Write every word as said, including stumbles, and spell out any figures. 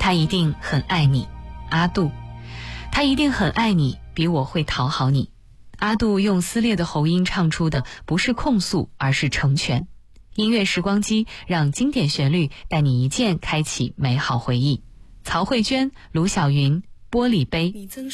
他一定很爱你，阿杜。他一定很爱你，比我会讨好你。阿杜用撕裂的喉音唱出的不是控诉，而是成全。音乐时光机，让经典旋律带你一键开启美好回忆。曹慧娟、卢晓云，玻璃杯。 你曾